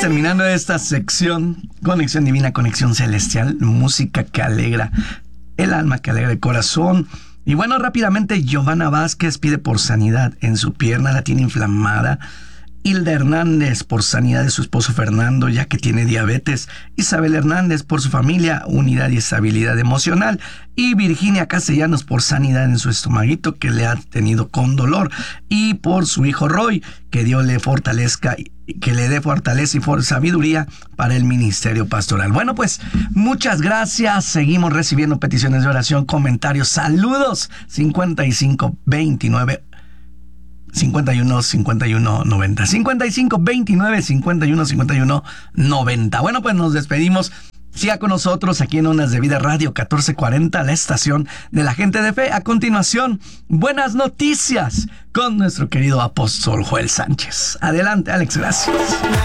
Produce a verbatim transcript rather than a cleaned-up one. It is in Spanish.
terminando esta sección, Conexión Divina, Conexión Celestial, música que alegra el alma, que alegra el corazón. Y bueno, rápidamente, Giovanna Vázquez pide por sanidad en su pierna, la tiene inflamada. Hilda Hernández por sanidad de su esposo Fernando, ya que tiene diabetes. Isabel Hernández por su familia, unidad y estabilidad emocional. Y Virginia Castellanos por sanidad en su estomaguito, que le ha tenido con dolor. Y por su hijo Roy, que Dios le fortalezca, que le dé fortaleza y for- sabiduría para el ministerio pastoral. Bueno, pues muchas gracias. Seguimos recibiendo peticiones de oración, comentarios, saludos. cincuenta y cinco veintinueve cincuenta y uno cincuenta y uno noventa. cincuenta y cinco veintinueve cincuenta y uno cincuenta y uno noventa. Bueno, pues nos despedimos. Siga con nosotros aquí en Ondas de Vida Radio catorce cuarenta, la estación de la gente de fe. A continuación, buenas noticias con nuestro querido apóstol Joel Sánchez. Adelante, Alex, gracias.